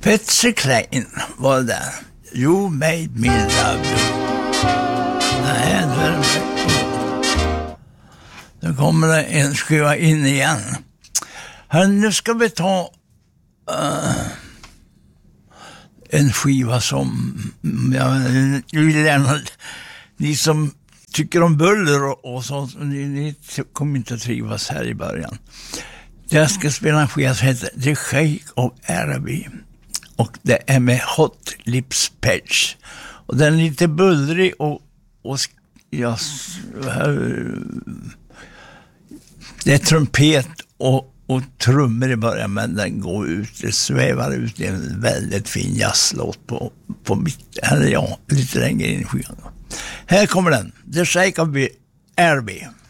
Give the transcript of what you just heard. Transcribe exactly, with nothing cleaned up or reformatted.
Patsy Cline var det där. You made me love you. Nej, det är det. Nu kommer det en skiva in igen. Här, nu ska vi ta uh, en skiva som jag vill gärna, ni som tycker om buller och, och sånt, ni, ni kommer inte att trivas här i början. Jag ska spela en skiva som heter The Sheikh of Araby. Och det är med Hot Lips Page. Och den är lite bullrig och, och ja, det är trumpet och, och trummor i början, men den går ut, det svävar ut i en väldigt fin jazzlåt på, på mitt, eller ja, lite längre in i skivan. Här kommer den, The Sheikh of Araby.